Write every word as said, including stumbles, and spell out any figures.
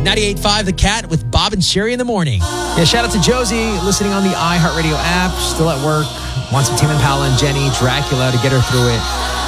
ninety-eight point five The Cat with Bob and Sherry in the morning. Yeah, shout out to Josie, listening on the iHeartRadio app, still at work. Wants some Tame Impala and Jenny, Dracula to get her through it.